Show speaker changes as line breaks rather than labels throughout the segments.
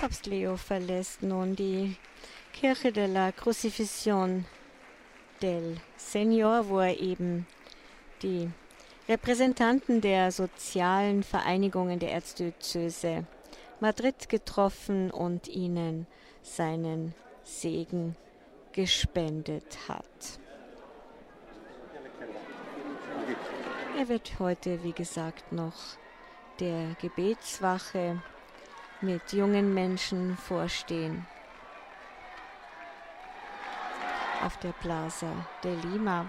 Papst Leo verlässt nun die Kirche de la Crucifixión del Señor, wo er eben die Repräsentanten der sozialen Vereinigungen der Erzdiözese Madrid getroffen und ihnen seinen Segen gespendet hat. Er wird heute, wie gesagt, noch der Gebetswache mit jungen Menschen vorstehen auf der Plaza de Lima.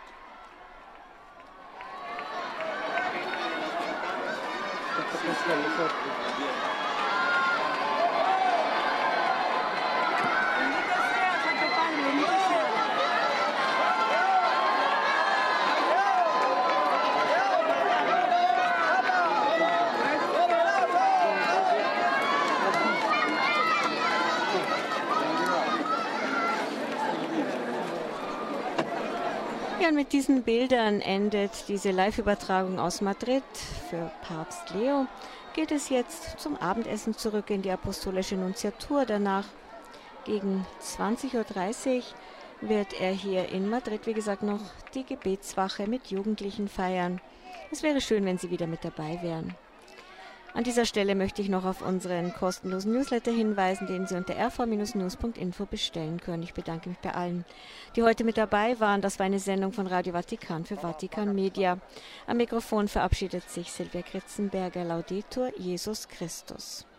Ja, und mit diesen Bildern endet diese Live-Übertragung aus Madrid für Papst Leo. Geht es jetzt zum Abendessen zurück in die apostolische Nunziatur. Danach gegen 20:30 Uhr wird er hier in Madrid, wie gesagt, noch die Gebetswache mit Jugendlichen feiern. Es wäre schön, wenn Sie wieder mit dabei wären. An dieser Stelle möchte ich noch auf unseren kostenlosen Newsletter hinweisen, den Sie unter rv-news.info bestellen können. Ich bedanke mich bei allen, die heute mit dabei waren. Das war eine Sendung von Radio Vatikan für Vatikan Media. Am Mikrofon verabschiedet sich Silvia Kritzenberger. Laudetur Jesus Christus.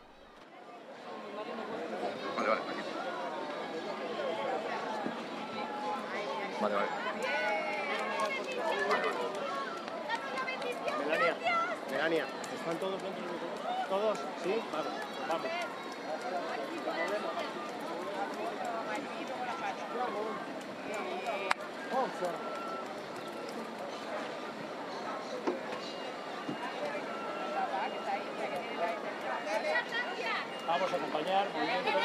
Melania, ¿están todos dentro del micrófono? ¿Todos? ¿Sí? Vale, vamos. Vamos a acompañar movimiento.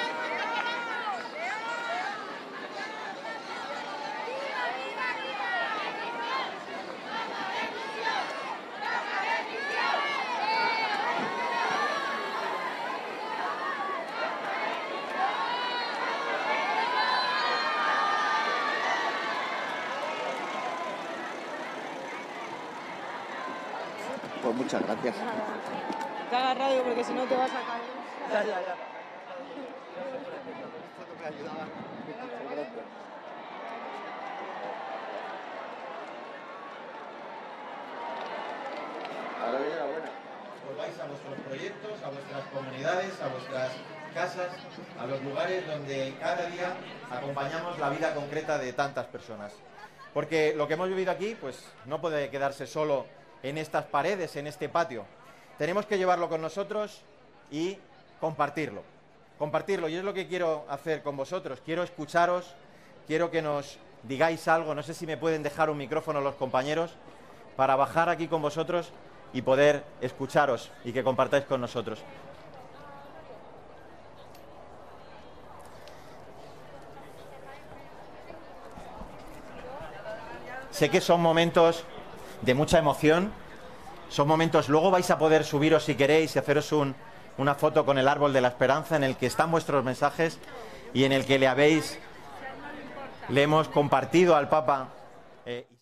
Pues muchas gracias.
Te hagas radio porque si no te vas a caer.
Ya.
Esto me ayudaba. Ahora viene la buena.
Volváis a vuestros proyectos, a vuestras comunidades, a vuestras casas, a los lugares donde cada día acompañamos la vida concreta de tantas personas. Porque lo que hemos vivido aquí, pues no puede quedarse solo en estas paredes, en este patio. Tenemos que llevarlo con nosotros y compartirlo. Compartirlo, y es lo que quiero hacer con vosotros. Quiero escucharos, quiero que nos digáis algo. No sé si me pueden dejar un micrófono los compañeros para bajar aquí con vosotros y poder escucharos y que compartáis con nosotros. Sé que son momentos de mucha emoción, son momentos, luego vais a poder subiros si queréis y haceros una foto con el árbol de la esperanza en el que están vuestros mensajes y en el que le hemos compartido al Papa